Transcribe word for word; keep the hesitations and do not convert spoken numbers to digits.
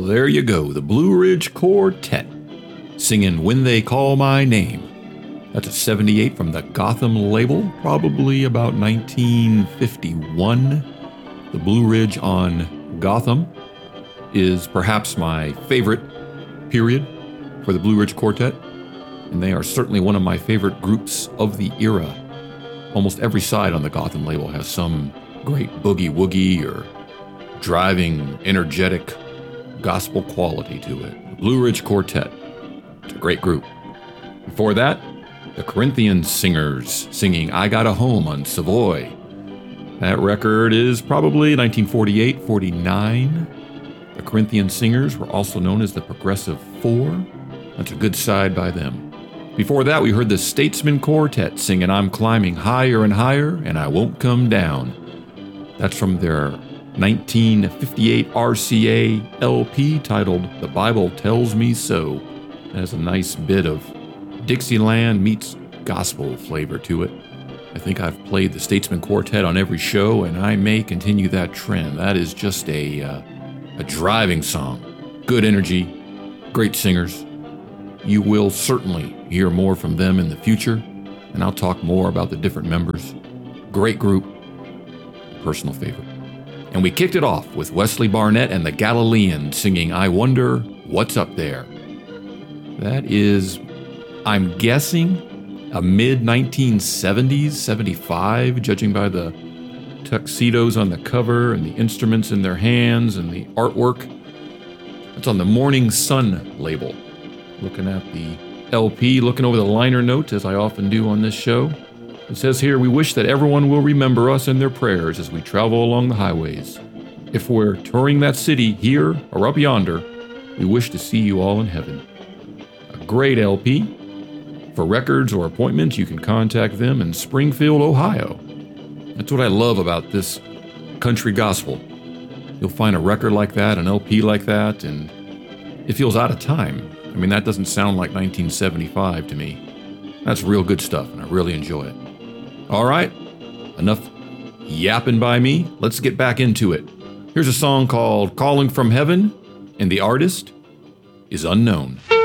Well, there you go, the Blue Ridge Quartet, singing When They Call My Name. That's a seventy-eight from the Gotham label, probably about nineteen fifty-one. The Blue Ridge on Gotham is perhaps my favorite period for the Blue Ridge Quartet, and they are certainly one of my favorite groups of the era. Almost every side on the Gotham label has some great boogie-woogie or driving, energetic gospel quality to it. The Blue Ridge Quartet. It's a great group. Before that, the Corinthian Singers singing I Got a Home on Savoy. That record is probably nineteen forty-eight forty-nine. The Corinthian Singers were also known as the Progressive Four. That's a good side by them. Before that, we heard the Statesman Quartet singing I'm Climbing Higher and Higher and I Won't Come Down. That's from their nineteen fifty-eight R C A L P titled The Bible Tells Me So. It has a nice bit of Dixieland meets gospel flavor to it. I think I've played the Statesman Quartet on every show, and I may continue that trend. That is just a, uh, a driving song. Good energy, great singers. You will certainly hear more from them in the future, and I'll talk more about the different members. Great group, personal favorite. And we kicked it off with Wesley Barnett and the Galileans singing I Wonder What's Up There. That is, I'm guessing, a mid nineteen seventies, seventy-five, judging by the tuxedos on the cover and the instruments in their hands and the artwork. It's on the Morning Sun label. Looking at the L P, looking over the liner notes, as I often do on this show. It says here, we wish that everyone will remember us in their prayers as we travel along the highways. If we're touring that city here or up yonder, we wish to see you all in heaven. A great L P. For records or appointments, you can contact them in Springfield, Ohio. That's what I love about this country gospel. You'll find a record like that, an L P like that, and it feels out of time. I mean, that doesn't sound like nineteen seventy-five to me. That's real good stuff, and I really enjoy it. All right, enough yapping by me. Let's get back into it. Here's a song called Calling from Heaven, and the artist is unknown.